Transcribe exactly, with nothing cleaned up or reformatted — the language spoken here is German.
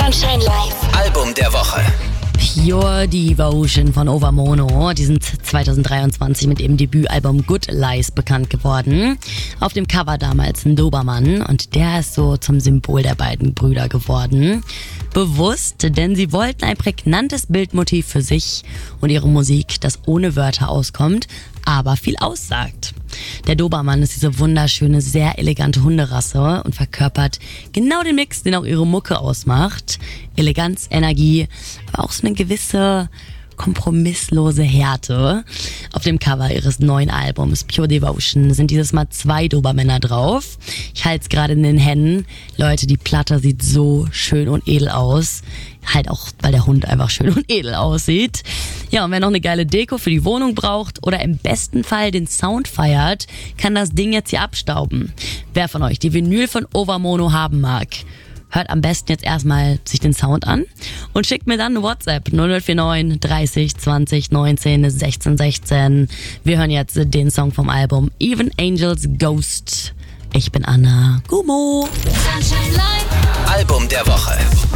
Sunshine Live. Album der Woche. Pure Devotion von Overmono. Die sind zwanzig dreiundzwanzig mit ihrem Debütalbum Good Lies bekannt geworden. Auf dem Cover damals ein Dobermann und der ist so zum Symbol der beiden Brüder geworden. Bewusst, denn sie wollten ein prägnantes Bildmotiv für sich und ihre Musik, das ohne Wörter auskommt, aber viel aussagt. Der Dobermann ist diese wunderschöne, sehr elegante Hunderasse und verkörpert genau den Mix, den auch ihre Mucke ausmacht. Eleganz, Energie, aber auch so eine gewisse kompromisslose Härte. Auf dem Cover ihres neuen Albums Pure Devotion sind dieses Mal zwei Dobermänner drauf. Ich halte es gerade in den Händen. Leute, die Platte sieht so schön und edel aus. Halt auch, weil der Hund einfach schön und edel aussieht. Ja, und wer noch eine geile Deko für die Wohnung braucht oder im besten Fall den Sound feiert, kann das Ding jetzt hier abstauben. Wer von euch die Vinyl von Overmono haben mag, hört am besten jetzt erstmal sich den Sound an und schickt mir dann eine WhatsApp null null vier neun dreißig zwanzig neunzehn sechzehn sechzehn. Wir hören jetzt den Song vom Album Even Angels Ghost. Ich bin Anna Gumo. Sunshine Live. Album der Woche.